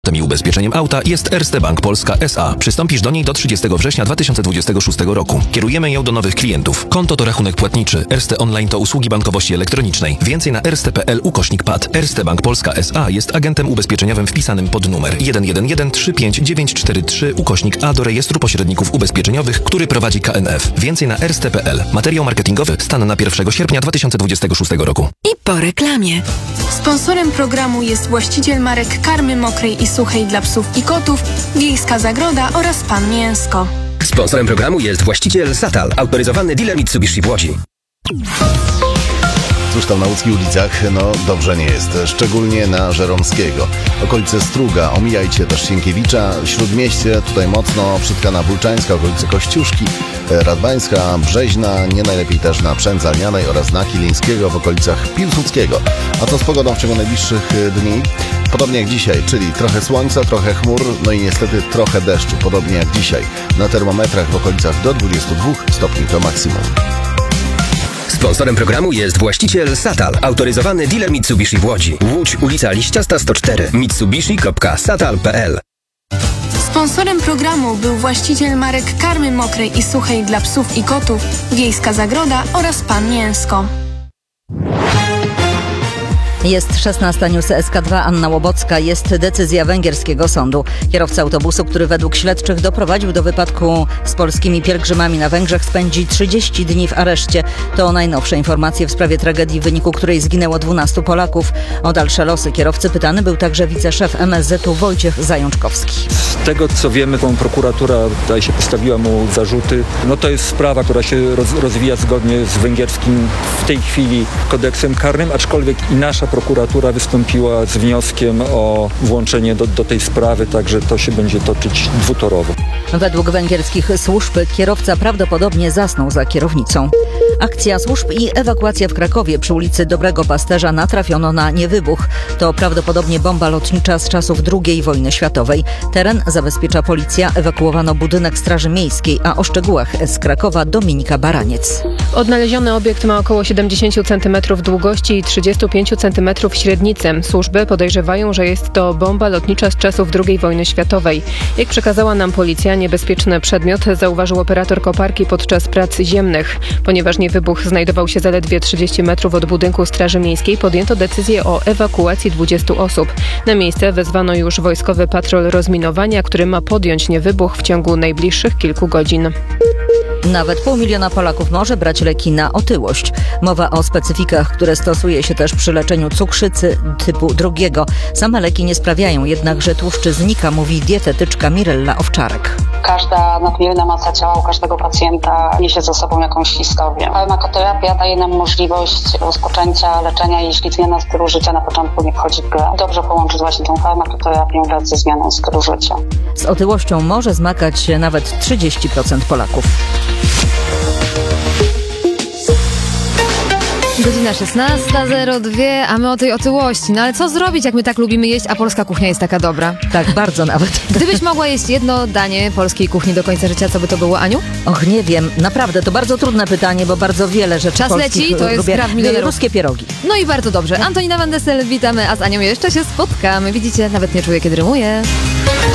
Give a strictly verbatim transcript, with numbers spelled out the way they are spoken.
I ubezpieczeniem auta jest Erste Bank Polska S A. Przystąpisz do niej do trzydziestego września dwa tysiące dwudziestego szóstego roku. Kierujemy ją do nowych klientów. Konto to rachunek płatniczy. Erste Online to usługi bankowości elektronicznej. Więcej na erste.pl ukośnik P A D. Erste Bank Polska S A jest agentem ubezpieczeniowym wpisanym pod numer jeden jeden jeden trzy pięć dziewięć cztery trzy ukośnik A do rejestru pośredników ubezpieczeniowych, który prowadzi K N F. Więcej na erste.pl. Materiał marketingowy stan na pierwszego sierpnia dwa tysiące dwudziestego szóstego roku. I po reklamie. Sponsorem programu jest właściciel marek karmy mokrej i suchej dla psów i kotów, Wiejska Zagroda oraz Pan Mięsko. Sponsorem programu jest właściciel Satal, autoryzowany dealer Mitsubishi w Łodzi. Cóż tam na łódzkich ulicach? No dobrze nie jest, szczególnie na Żeromskiego. Okolice Struga, omijajcie też Sienkiewicza, Śródmieście, tutaj mocno przytkana Bulczańska, okolice Kościuszki, Radwańska, Brzeźna, nie najlepiej też na Przędza Lnianej oraz na Kilińskiego w okolicach Piłsudskiego. A co z pogodą w ciągu najbliższych dni? Podobnie jak dzisiaj, czyli trochę słońca, trochę chmur, no i niestety trochę deszczu, podobnie jak dzisiaj. Na termometrach w okolicach do dwudziestu dwóch stopni to maksimum. Sponsorem programu jest właściciel Satal, autoryzowany dealer Mitsubishi w Łodzi. Łódź, ulica Liściasta sto cztery, mitsubishi kropka satal kropka p l. Sponsorem programu był właściciel marek karmy mokrej i suchej dla psów i kotów, Wiejska Zagroda oraz Pan Mięsko. Jest szesnasta, news S K dwa, Anna Łobocka. Jest decyzja węgierskiego sądu. Kierowca autobusu, który według śledczych doprowadził do wypadku z polskimi pielgrzymami na Węgrzech, spędzi trzydzieści dni w areszcie. To najnowsze informacje w sprawie tragedii, w wyniku której zginęło dwunastu Polaków. O dalsze losy kierowcy pytany był także wiceszef M S Z u Wojciech Zajączkowski. Z tego co wiemy, prokuratura tutaj się postawiła mu zarzuty. No to jest sprawa, która się roz, rozwija zgodnie z węgierskim w tej chwili kodeksem karnym, aczkolwiek i nasza prokuratura wystąpiła z wnioskiem o włączenie do, do tej sprawy, także to się będzie toczyć dwutorowo. Według węgierskich służb kierowca prawdopodobnie zasnął za kierownicą. Akcja służb i ewakuacja w Krakowie. Przy ulicy Dobrego Pasterza natrafiono na niewybuch. To prawdopodobnie bomba lotnicza z czasów drugiej wojny światowej. Teren zabezpiecza policja, ewakuowano budynek Straży Miejskiej, a o szczegółach z Krakowa Dominika Baraniec. Odnaleziony obiekt ma około siedemdziesiąt centymetrów długości i trzydzieści pięć centymetrów średnicy. Służby podejrzewają, że jest to bomba lotnicza z czasów drugiej wojny światowej. Jak przekazała nam policja, niebezpieczny przedmiot zauważył operator koparki podczas prac ziemnych. Ponieważ niewybuch znajdował się zaledwie trzydzieści metrów od budynku Straży Miejskiej, podjęto decyzję o ewakuacji dwudziestu osób. Na miejsce wezwano już wojskowy patrol rozminowania, który ma podjąć niewybuch w ciągu najbliższych kilku godzin. Nawet pół miliona Polaków może brać leki na otyłość. Mowa o specyfikach, które stosuje się też przy leczeniu cukrzycy typu drugiego. Same leki nie sprawiają jednak, że tłuszczy znika, mówi dietetyczka Mirella Owczarek. Każda nadmierna masa ciała u każdego pacjenta niesie ze sobą jakąś historię. Farmakoterapia daje nam możliwość rozpoczęcia leczenia, jeśli zmiana stylu życia na początku nie wchodzi w grę. Dobrze połączyć właśnie tą farmakoterapię wraz ze zmianą stylu życia. Z otyłością może zmagać nawet trzydzieści procent Polaków. Godzina szesnasta zero dwa, a my o tej otyłości. No ale co zrobić, jak my tak lubimy jeść, a polska kuchnia jest taka dobra? Tak, bardzo nawet. Gdybyś mogła jeść jedno danie polskiej kuchni do końca życia, co by to było, Aniu? Och, nie wiem. Naprawdę, to bardzo trudne pytanie, bo bardzo wiele rzeczy Czas polskich leci, to jest lubię. gra w milionerów. Ruskie pierogi. No i bardzo dobrze. Antonina Van Dessel, witamy, a z Anią jeszcze się spotkamy. Widzicie, nawet nie czuję, kiedy rymuję.